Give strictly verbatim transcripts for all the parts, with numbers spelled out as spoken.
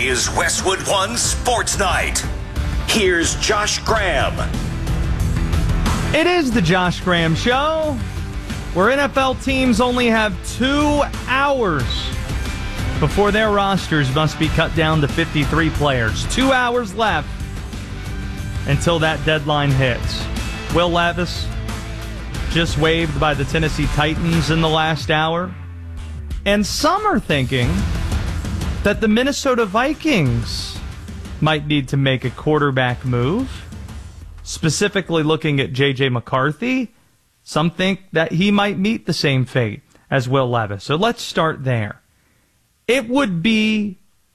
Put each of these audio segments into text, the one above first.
is Westwood One Sports Night. Here's Josh Graham. It is the Josh Graham Show, where N F L teams only have two hours before their rosters must be cut down to fifty-three players. Two hours left until that deadline hits. Will Levis just waived by the Tennessee Titans in the last hour. And some are thinking that the Minnesota Vikings might need to make a quarterback move, specifically looking at J J McCarthy. Some think that he might meet the same fate as Will Levis. So let's start there. It would be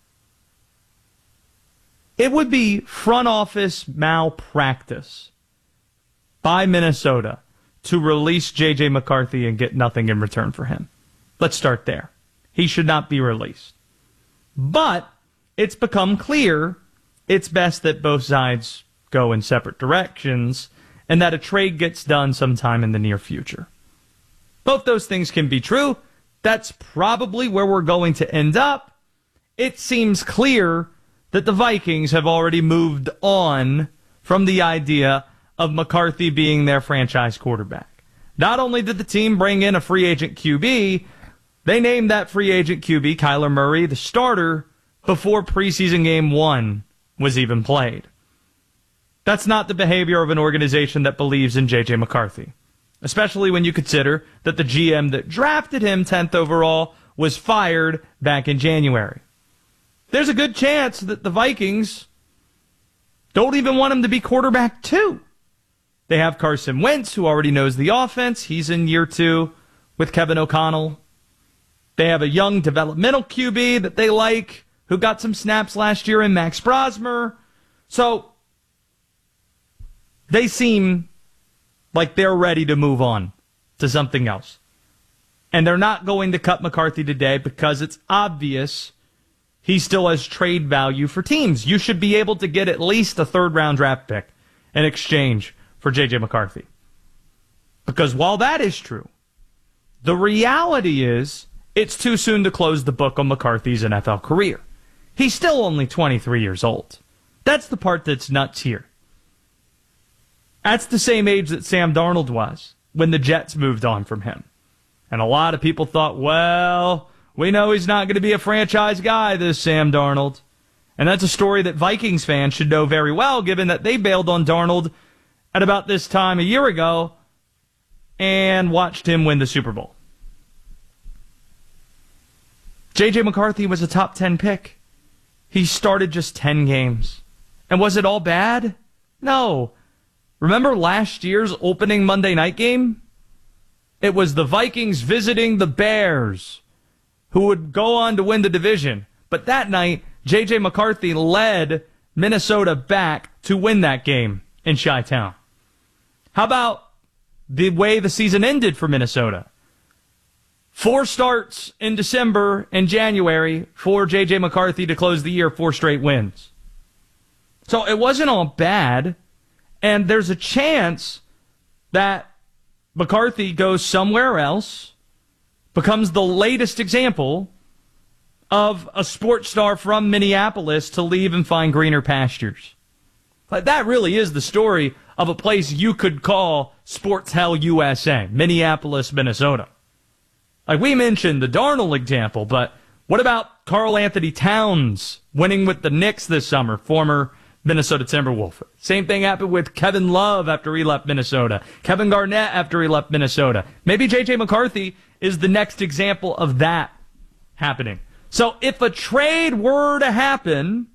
it would be front office malpractice by Minnesota to release J J McCarthy and get nothing in return for him. Let's start there. He should not be released. But it's become clear it's best that both sides go in separate directions and that a trade gets done sometime in the near future. Both those things can be true. That's probably where we're going to end up. It seems clear that the Vikings have already moved on from the idea of McCarthy being their franchise quarterback. Not only did the team bring in a free agent Q B, they named that free agent Q B, Kyler Murray, the starter before preseason game one was even played. That's not the behavior of an organization that believes in J J McCarthy, especially when you consider that the G M that drafted him tenth overall was fired back in January. There's a good chance that the Vikings don't even want him to be quarterback two. They have Carson Wentz, who already knows the offense. He's in year two with Kevin O'Connell. They have a young developmental Q B that they like, who got some snaps last year in Max Brosmer. So they seem like they're ready to move on to something else. And they're not going to cut McCarthy today because it's obvious he still has trade value for teams. You should be able to get at least a third-round draft pick in exchange for J J McCarthy. Because while that is true, the reality is it's too soon to close the book on McCarthy's N F L career. He's still only twenty-three years old. That's the part that's nuts here. That's the same age that Sam Darnold was when the Jets moved on from him. And a lot of people thought, well, we know he's not going to be a franchise guy, this Sam Darnold. And that's a story that Vikings fans should know very well, given that they bailed on Darnold at about this time a year ago and watched him win the Super Bowl. J J McCarthy was a top ten pick. He started just ten games. And was it all bad? No. Remember last year's opening Monday night game? It was the Vikings visiting the Bears, who would go on to win the division. But that night, J J McCarthy led Minnesota back to win that game in Chi-Town. How about the way the season ended for Minnesota? Four starts in December and January for J J McCarthy to close the year, four straight wins. So it wasn't all bad, and there's a chance that McCarthy goes somewhere else, becomes the latest example of a sports star from Minneapolis to leave and find greener pastures. But that really is the story of a place you could call Sports Hell U S A, Minneapolis, Minnesota. Like we mentioned the Darnold example, but what about Karl Anthony Towns winning with the Knicks this summer, former Minnesota Timberwolf? Same thing happened with Kevin Love after he left Minnesota, Kevin Garnett after he left Minnesota. Maybe J J McCarthy is the next example of that happening. So if a trade were to happen,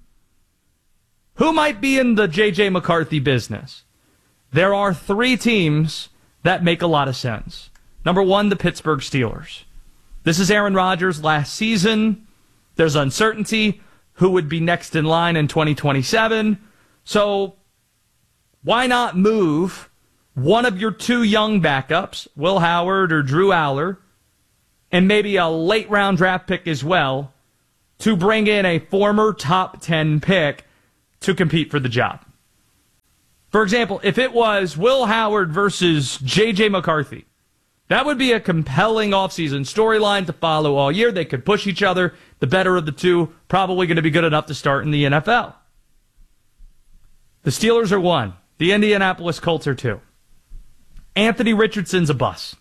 who might be in the J J McCarthy business? There are three teams that make a lot of sense. Number one, the Pittsburgh Steelers. This is Aaron Rodgers last season. There's uncertainty who would be next in line in twenty twenty-seven. So why not move one of your two young backups, Will Howard or Drew Aller, and maybe a late round draft pick as well, to bring in a former top ten pick to compete for the job? For example, if it was Will Howard versus J J McCarthy, that would be a compelling offseason storyline to follow all year. They could push each other the better of the two, probably going to be good enough to start in the N F L. The Steelers are one. The Indianapolis Colts are two. Anthony Richardson's a bust.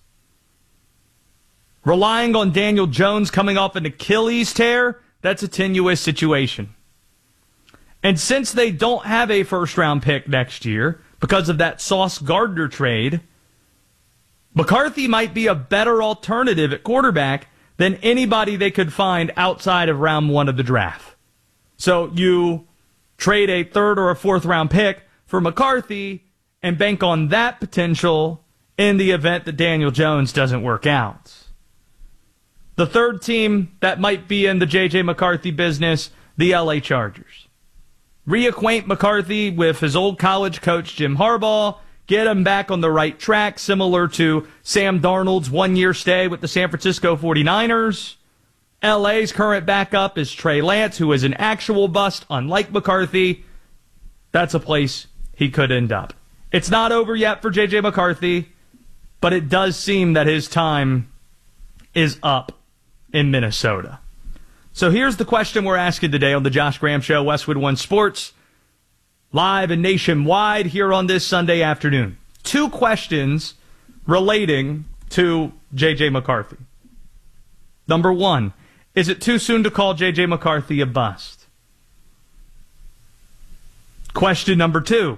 Relying on Daniel Jones coming off an Achilles tear, that's a tenuous situation. And since they don't have a first-round pick next year because of that Sauce Gardner trade, McCarthy might be a better alternative at quarterback than anybody they could find outside of round one of the draft. So you trade a third or a fourth-round pick for McCarthy and bank on that potential in the event that Daniel Jones doesn't work out. The third team that might be in the J J. McCarthy business, the L A Chargers. Reacquaint McCarthy with his old college coach, Jim Harbaugh. Get him back on the right track, similar to Sam Darnold's one-year stay with the San Francisco forty-niners. L A's current backup is Trey Lance, who is an actual bust, unlike McCarthy. That's a place he could end up. It's not over yet for J J. McCarthy, but it does seem that his time is up in Minnesota. So here's the question we're asking today on the Josh Graham Show, Westwood One Sports, live and nationwide here on this Sunday afternoon. Two questions relating to J J. McCarthy. Number one, is it too soon to call J J. McCarthy a bust? Question number two,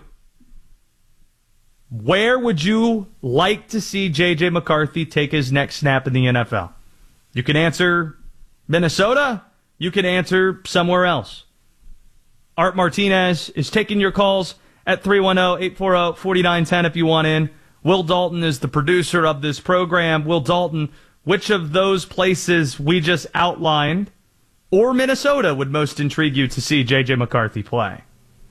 where would you like to see J J. McCarthy take his next snap in the N F L? You can answer Minnesota. You can answer somewhere else. Art Martinez is taking your calls at three one zero, eight four zero, four nine one zero if you want in. Will Dalton is the producer of this program. Will Dalton, which of those places we just outlined or Minnesota would most intrigue you to see J J. McCarthy play?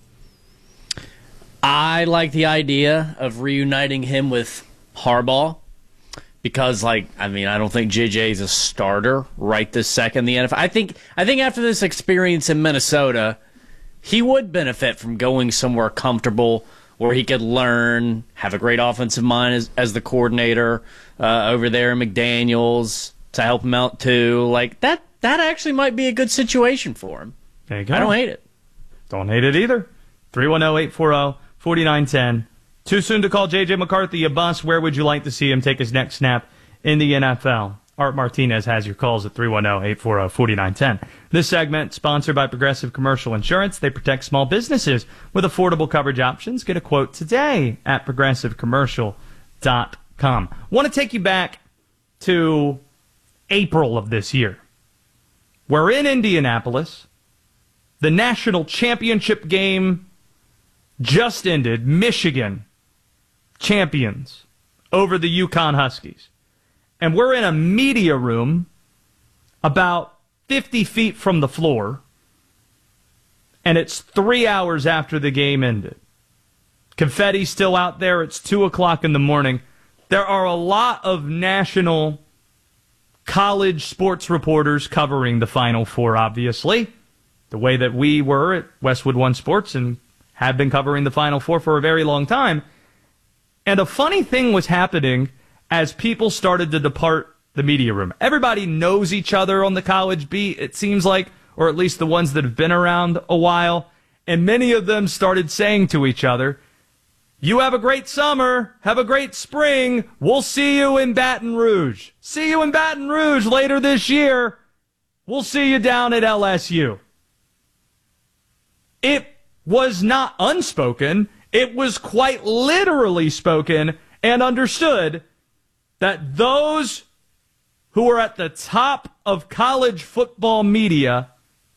I like the idea of reuniting him with Harbaugh because, like, I mean, I don't think J J is a starter right this second in the N F L. I think, I think after this experience in Minnesota, he would benefit from going somewhere comfortable where he could learn, have a great offensive mind as, as the coordinator uh, over there in McDaniels to help him out too. Like, that, that actually might be a good situation for him. There you go. I don't hate it. Don't hate it either. three one zero, eight four zero, four nine one zero. Too soon to call J J. McCarthy a bust. Where would you like to see him take his next snap in the N F L? Art Martinez has your calls at three one zero, eight four zero, four nine one zero. This segment sponsored by Progressive Commercial Insurance. They protect small businesses with affordable coverage options. Get a quote today at progressive commercial dot com. Want to take you back to April of this year. We're in Indianapolis. The national championship game just ended. Michigan champions over the Yukon Huskies. And we're in a media room about fifty feet from the floor. And it's three hours after the game ended. Confetti's still out there. It's two o'clock in the morning. There are a lot of national college sports reporters covering the Final Four, obviously. The way that we were at Westwood One Sports and have been covering the Final Four for a very long time. And a funny thing was happening as people started to depart the media room. Everybody knows each other on the college beat, it seems like, or at least the ones that have been around a while. And many of them started saying to each other, "You have a great summer, have a great spring, we'll see you in Baton Rouge. See you in Baton Rouge later this year. We'll see you down at L S U." It was not unspoken. It was quite literally spoken and understood that those who are at the top of college football media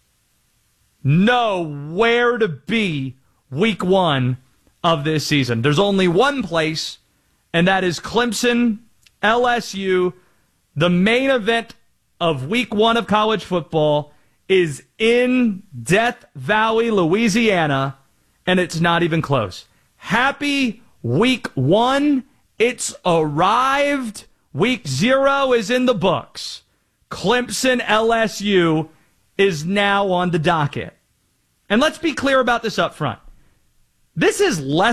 know where to be week one of this season. There's only one place, and that is Clemson, L S U. The main event of week one of college football is in Death Valley, Louisiana, and it's not even close. Happy week one. It's arrived. Week zero is in the books. Clemson L S U is now on the docket. And let's be clear about this up front. This is less